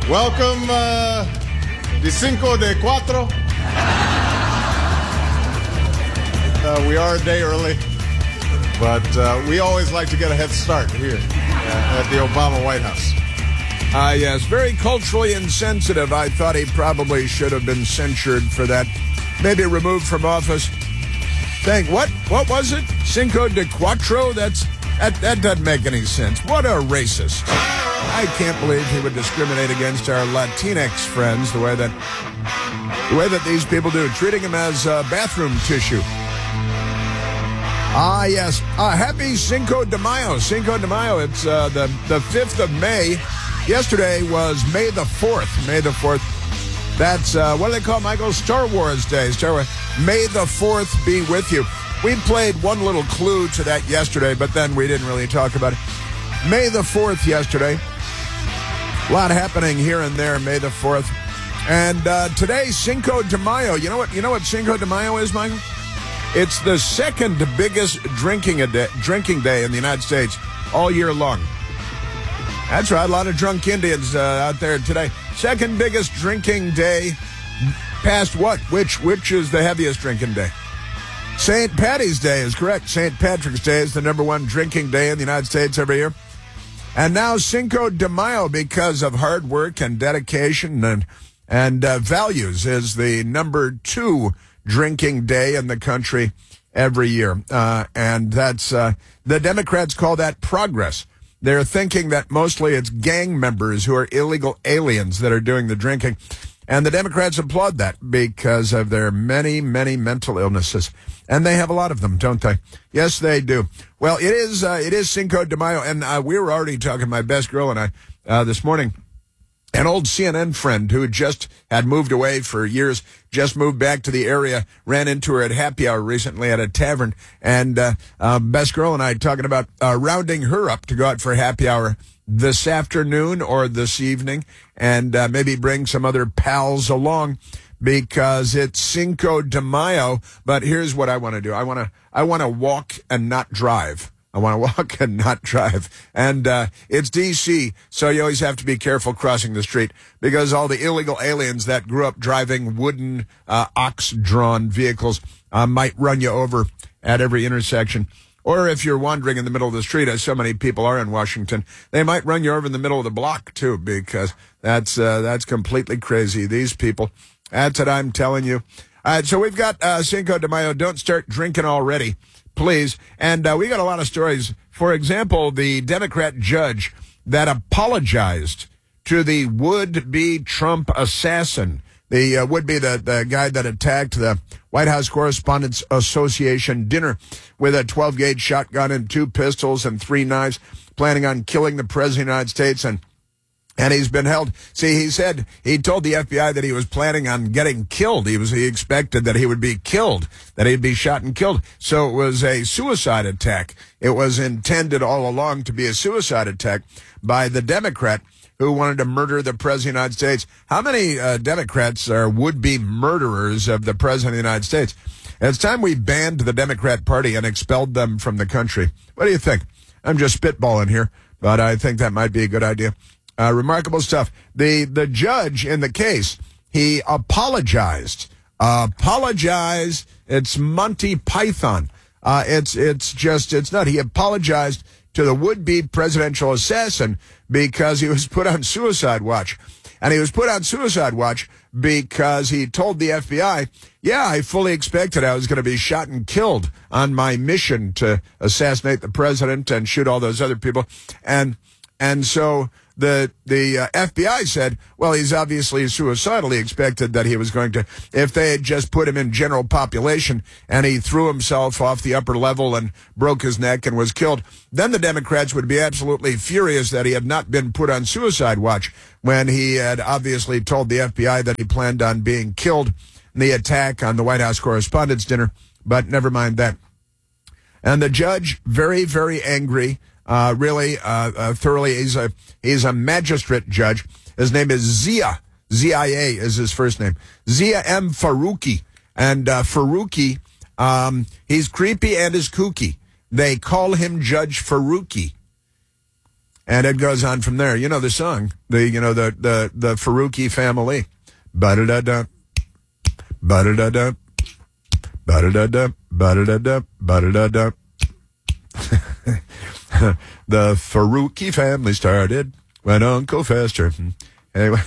Welcome, the Cinco de Cuatro. We are a day early, but we always like to get a head start here at the Obama White House. Yes, very culturally insensitive. I thought he probably should have been censured for that. Maybe removed from office. What was it? Cinco de Cuatro? That doesn't make any sense. What a racist. I can't believe he would discriminate against our Latinx friends the way that these people do, treating them as bathroom tissue. Yes. Happy Cinco de Mayo. Cinco de Mayo. It's the 5th of May. Yesterday was May the 4th. May the 4th. That's, what do they call it, Michael? Star Wars Day. Star Wars. May the 4th be with you. We played one little clue to that yesterday, but then we didn't really talk about it. May the 4th yesterday. A lot happening here and there, May the 4th. And today, Cinco de Mayo. You know what Cinco de Mayo is, Michael? It's the second biggest drinking day in the United States all year long. That's right, a lot of drunk Indians out there today. Second biggest drinking day. Past what? Which is the heaviest drinking day? St. Patty's Day is correct. St. Patrick's Day is the number one drinking day in the United States every year. And now Cinco de Mayo, because of hard work and dedication and values, is the number 2 drinking day in the country every year. And that's the Democrats call that progress. They're thinking that mostly it's gang members who are illegal aliens that are doing the drinking. And the Democrats applaud that because of their many, many mental illnesses. And they have a lot of them, don't they? Yes, they do. Well, it is Cinco de Mayo, and we were already talking, my best girl and I, this morning. An old CNN friend who just had moved away for years, just moved back to the area, ran into her at happy hour recently at a tavern. And best girl and I talking about rounding her up to go out for happy hour this afternoon or this evening, and maybe bring some other pals along because it's Cinco de Mayo. But here's what I want to do. I want to walk and not drive. I want to walk and not drive. And it's D.C., so you always have to be careful crossing the street because all the illegal aliens that grew up driving wooden ox-drawn vehicles might run you over at every intersection. Or if you're wandering in the middle of the street, as so many people are in Washington, they might run you over in the middle of the block, too, because that's completely crazy. These people, that's what I'm telling you. All right, so we've got Cinco de Mayo. Don't start drinking already, please. And we got a lot of stories. For example, the Democrat judge that apologized to the would-be Trump assassin, the would-be the guy that attacked the White House Correspondents Association dinner with a 12-gauge shotgun and 2 pistols and 3 knives, planning on killing the President of the United States, and he's been held. See, he told the FBI that he was planning on getting killed. He expected that he would be killed, that he'd be shot and killed. So it was a suicide attack. It was intended all along to be a suicide attack by the Democrat who wanted to murder the President of the United States. How many Democrats are would-be murderers of the President of the United States? It's time we banned the Democrat Party and expelled them from the country. What do you think? I'm just spitballing here, but I think that might be a good idea. Remarkable stuff. The judge in the case, he apologized. It's Monty Python. It's not. He apologized to the would-be presidential assassin because he was put on suicide watch. And he was put on suicide watch because he told the FBI, yeah, I fully expected I was going to be shot and killed on my mission to assassinate the president and shoot all those other people. And so the FBI said, well, he's obviously suicidal. He expected that he was going to, if they had just put him in general population and he threw himself off the upper level and broke his neck and was killed, then the Democrats would be absolutely furious that he had not been put on suicide watch when he had obviously told the FBI that he planned on being killed in the attack on the White House Correspondents' Dinner. But never mind that. And the judge, very, very angry, really thoroughly. He's a magistrate judge. His name is Zia. Z-I-A is his first name. Zia M. Faruqi. And Faruqi, he's creepy and is kooky. They call him Judge Faruqi. And it goes on from there. You know the song, the Faruqi family. Ba-da-da-da, ba-da-da-da, ba-da-da-da, ba-da-da-da, ba-da-da-da. The Faruqi family started when Uncle Fester. Anyway,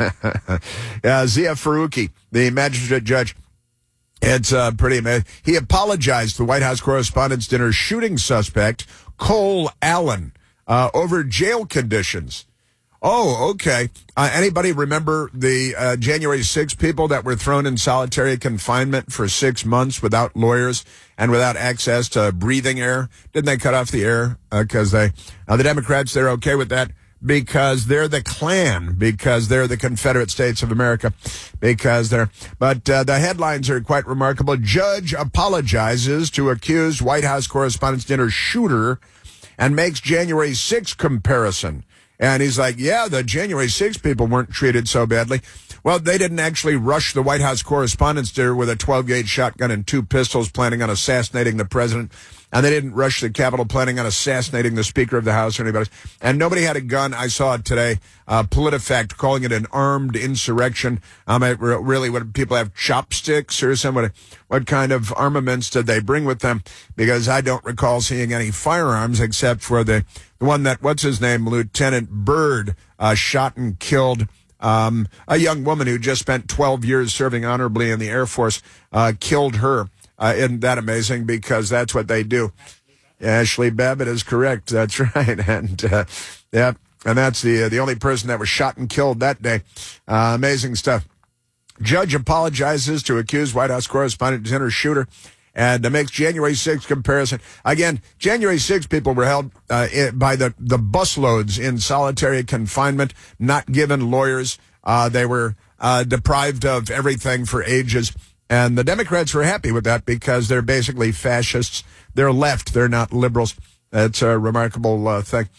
Zia Faruqi, the magistrate judge. It's pretty amazing. He apologized to the White House Correspondents' Dinner shooting suspect, Cole Allen, over jail conditions. Oh, okay. Anybody remember the January 6 people that were thrown in solitary confinement for 6 months without lawyers and without access to breathing air? Didn't they cut off the air? Because the Democrats, they're okay with that because they're the Klan, because they're the Confederate States of America, but the headlines are quite remarkable. Judge apologizes to accused White House Correspondents' Dinner shooter and makes January 6 comparison. And he's like, yeah, the January 6 people weren't treated so badly. Well, they didn't actually rush the White House Correspondents' Dinner with a 12-gauge shotgun and 2 pistols planning on assassinating the president. And they didn't rush the Capitol planning on assassinating the Speaker of the House or anybody. And nobody had a gun. I saw it today. PolitiFact calling it an armed insurrection. Really, what people have, chopsticks or something? What kind of armaments did they bring with them? Because I don't recall seeing any firearms except for the one that, what's his name, Lieutenant Byrd, shot and killed a young woman who just spent 12 years serving honorably in the Air Force, killed her. Isn't that amazing? Because that's what they do. Ashley Babbitt is correct. That's right. And, yeah, and that's the only person that was shot and killed that day. Amazing stuff. Judge apologizes to accused White House Correspondent Dinner shooter and makes January 6 comparison. Again, January 6 people were held by the busloads in solitary confinement, not given lawyers. They were deprived of everything for ages. And the Democrats were happy with that because they're basically fascists. They're left. They're not liberals. That's a remarkable thing.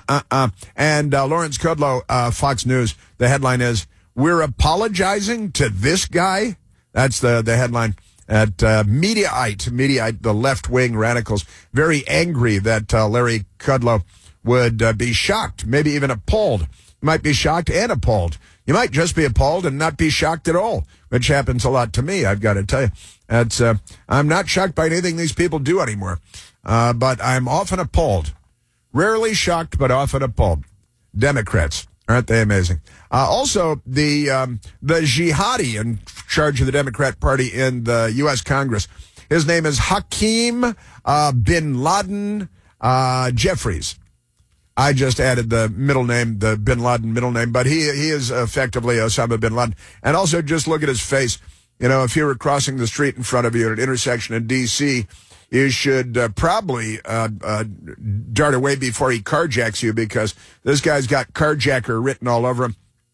And Lawrence Kudlow, Fox News, the headline is, "We're apologizing to this guy." That's the headline. At Mediaite, the left-wing radicals, very angry that Larry Kudlow would be shocked, maybe even appalled. You might be shocked and appalled. You might just be appalled and not be shocked at all, which happens a lot to me, I've got to tell you. That's, I'm not shocked by anything these people do anymore, but I'm often appalled. Rarely shocked, but often appalled. Democrats, aren't they amazing? Also, the jihadi in charge of the Democrat Party in the U.S. Congress, his name is Hakeem bin Laden Jeffries. I just added the middle name, the bin Laden middle name, but he is effectively Osama bin Laden. And also just look at his face. You know, if you were crossing the street in front of you at an intersection in D.C., you should probably dart away before he carjacks you because this guy's got carjacker written all over him.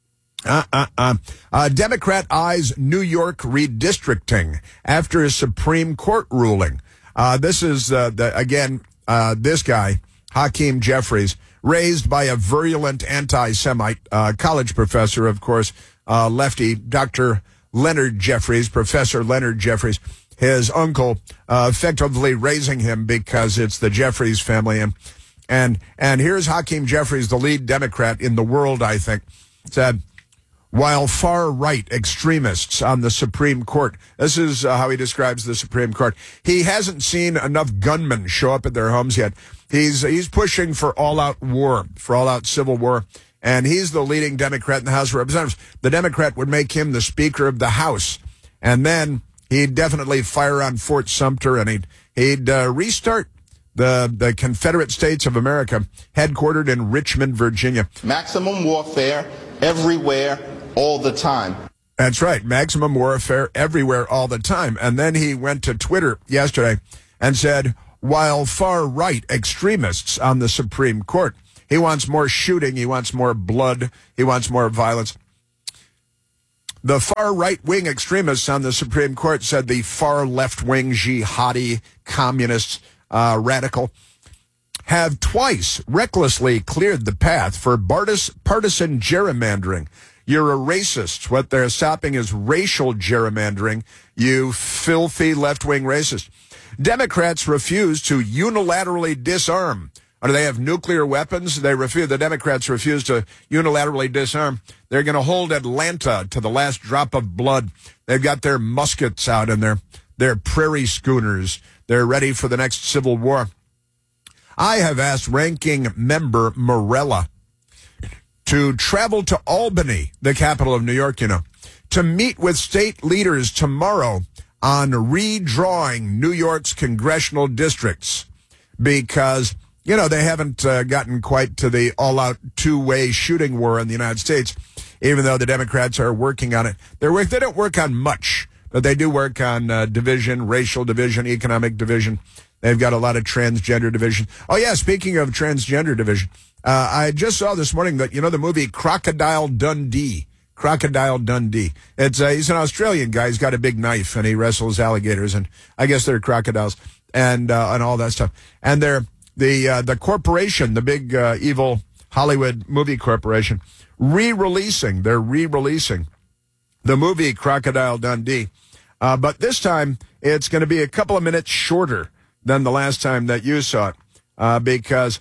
Democrat eyes New York redistricting after a Supreme Court ruling. This is, this guy, Hakeem Jeffries, raised by a virulent anti-Semite college professor, of course, lefty, Dr. Leonard Jeffries, Professor Leonard Jeffries, his uncle, effectively raising him because it's the Jeffries family. And here's Hakeem Jeffries, the lead Democrat in the world, I think, said, while far-right extremists on the Supreme Court, this is how he describes the Supreme Court, he hasn't seen enough gunmen show up at their homes yet. He's pushing for all-out war, for all-out civil war, and he's the leading Democrat in the House of Representatives. The Democrat would make him the Speaker of the House, and then he'd definitely fire on Fort Sumter, and he'd restart the Confederate States of America, headquartered in Richmond, Virginia. Maximum warfare everywhere, all the time. That's right. Maximum warfare everywhere, all the time. And then he went to Twitter yesterday and said, while far-right extremists on the Supreme Court, he wants more shooting, he wants more blood, he wants more violence. The far right-wing extremists on the Supreme Court said the far left-wing jihadi communists, radical, have twice recklessly cleared the path for partisan gerrymandering. You're a racist. What they're stopping is racial gerrymandering, you filthy left-wing racist. Democrats refuse to unilaterally disarm Or do they have nuclear weapons? The Democrats refuse to unilaterally disarm. They're going to hold Atlanta to the last drop of blood. They've got their muskets out and their prairie schooners. They're ready for the next civil war. I have asked Ranking Member Morella to travel to Albany, the capital of New York, to meet with state leaders tomorrow on redrawing New York's congressional districts because, they haven't gotten quite to the all-out two-way shooting war in the United States, even though the Democrats are working on it. They don't work on much, but they do work on division, racial division, economic division. They've got a lot of transgender division. Oh, yeah, speaking of transgender division, I just saw this morning that, the movie Crocodile Dundee. Crocodile Dundee. He's an Australian guy. He's got a big knife, and he wrestles alligators, and I guess they're crocodiles, and all that stuff. And they're the corporation, the big evil Hollywood movie corporation, re-releasing the movie Crocodile Dundee. But this time, it's going to be a couple of minutes shorter than the last time that you saw it, because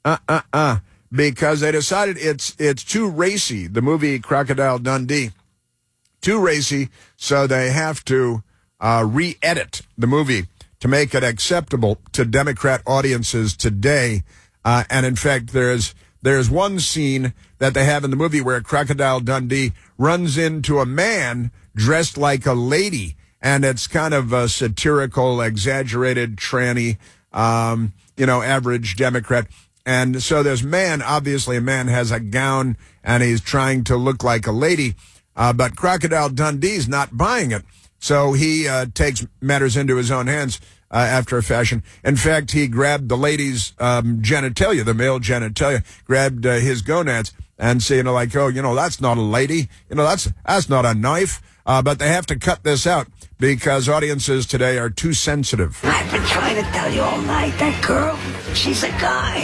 they decided it's too racy, the movie Crocodile Dundee. Too racy, so they have to re-edit the movie to make it acceptable to Democrat audiences today. And in fact, there's one scene that they have in the movie where Crocodile Dundee runs into a man dressed like a lady. And it's kind of a satirical, exaggerated, tranny, average Democrat. And so obviously a man has a gown and he's trying to look like a lady. But Crocodile Dundee's not buying it. So he takes matters into his own hands after a fashion. In fact, he grabbed the lady's genitalia, the male genitalia, grabbed his gonads and saying that's not a lady. That's not a knife. But they have to cut this out because audiences today are too sensitive. I've been trying to tell you all night, that girl, she's a guy.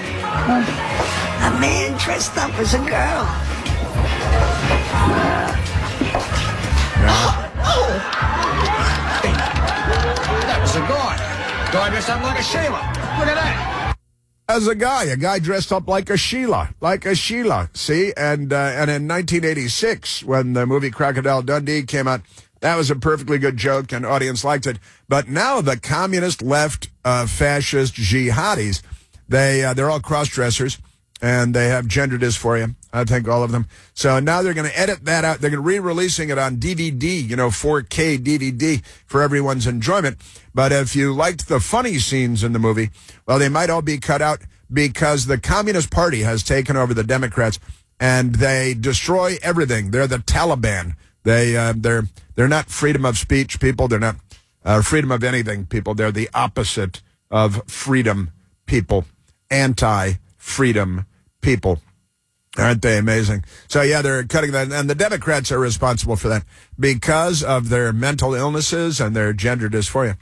A man dressed up as a girl. That was a guy. Guy dressed up like a Sheila. Look at that. As a guy dressed up like a Sheila, see? And in 1986, when the movie Crocodile Dundee came out, that was a perfectly good joke, and audience liked it. But now the communist left fascist jihadis, they're all cross-dressers, and they have gender dysphoria, I think all of them. So now they're going to edit that out. They're going to re-releasing it on DVD, 4K DVD for everyone's enjoyment. But if you liked the funny scenes in the movie, well, they might all be cut out because the Communist Party has taken over the Democrats, and they destroy everything. They're the Taliban. They're not freedom of speech people. They're not freedom of anything people. They're the opposite of freedom people. Anti-freedom people. Aren't they amazing? So, yeah, they're cutting that. And the Democrats are responsible for that because of their mental illnesses and their gender dysphoria.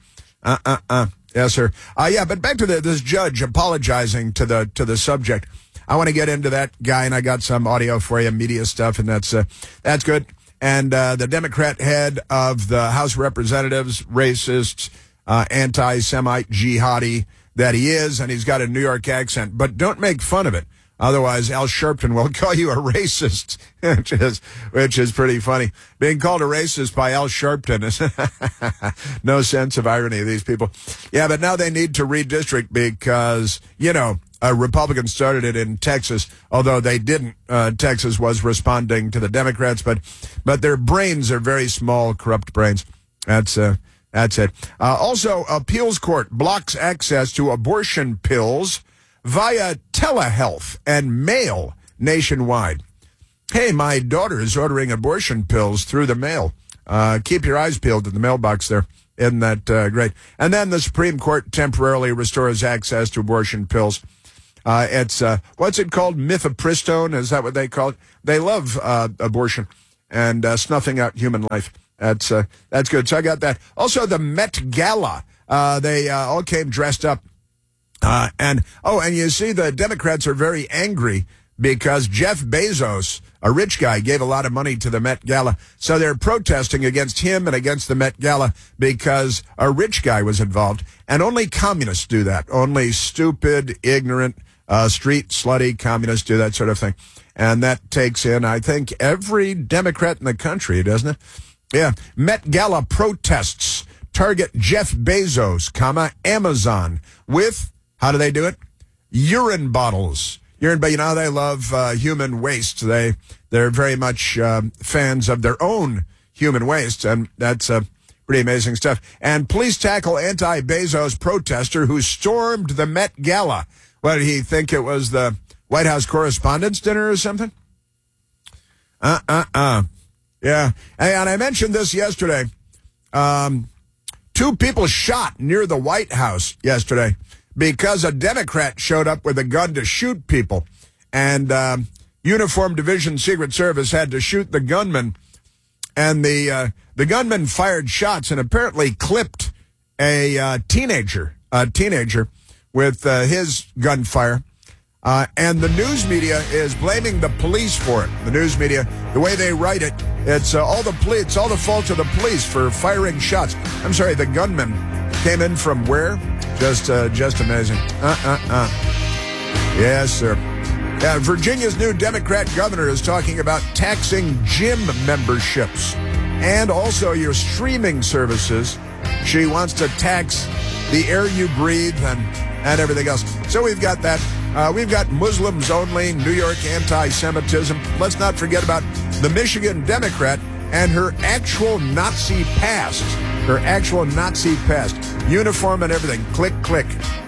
Yes, sir. Yeah, but back to this judge apologizing to the subject. I want to get into that guy, and I got some audio for you, media stuff, and that's good. And the Democrat head of the House of Representatives, racist, anti-Semite, jihadi that he is, and he's got a New York accent. But don't make fun of it. Otherwise, Al Sharpton will call you a racist, which is pretty funny. Being called a racist by Al Sharpton is no sense of irony, these people. Yeah, but now they need to redistrict because, Republicans started it in Texas, although they didn't. Texas was responding to the Democrats, but their brains are very small, corrupt brains. That's it. Also, appeals court blocks access to abortion pills via telehealth and mail nationwide. Hey, my daughter is ordering abortion pills through the mail. Keep your eyes peeled at the mailbox there. Isn't that great? And then the Supreme Court temporarily restores access to abortion pills. It's, what's it called? Mifepristone? Is that what they call it? They love abortion and snuffing out human life. That's good. So I got that. Also, the Met Gala. They all came dressed up. And you see the Democrats are very angry because Jeff Bezos, a rich guy, gave a lot of money to the Met Gala. So they're protesting against him and against the Met Gala because a rich guy was involved. And only communists do that. Only stupid, ignorant, street slutty communists do that sort of thing. And that takes in, I think, every Democrat in the country, doesn't it? Yeah. Met Gala protests target Jeff Bezos, Amazon with, how do they do it? Urine bottles. Urine, but you know how they love human waste. They're very much fans of their own human waste, and that's pretty amazing stuff. And police tackle anti-Bezos protester who stormed the Met Gala. What, did he think it was the White House Correspondents' Dinner or something? Yeah. Hey, and I mentioned this yesterday. 2 people shot near the White House yesterday because a Democrat showed up with a gun to shoot people. And Uniform Division Secret Service had to shoot the gunman. And the gunman fired shots and apparently clipped a teenager with his gunfire. And the news media is blaming the police for it. The news media, the way they write it, it's all the fault of the police for firing shots. I'm sorry, the gunman came in from where? Just amazing. Yes, sir. Yeah, Virginia's new Democrat governor is talking about taxing gym memberships and also your streaming services. She wants to tax the air you breathe and everything else. So we've got that. We've got Muslims only, New York anti-Semitism. Let's not forget about the Michigan Democrat and her actual Nazi past. Uniform and everything. Click, click.